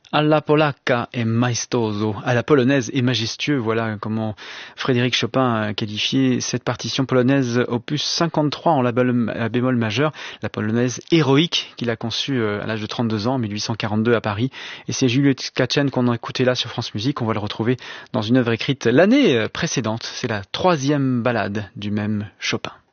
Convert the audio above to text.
Alla polacca e maestoso, à la polonaise et majestueux, voilà comment Frédéric Chopin a qualifié cette partition polonaise opus 53 en la bémol majeur, la polonaise héroïque qu'il a conçue à l'âge de 32 ans en 1842 à Paris. Et c'est Juliette Tkachène qu'on a écouté là sur France Musique, on va le retrouver dans une œuvre écrite l'année précédente, c'est la 3e ballade du même Chopin.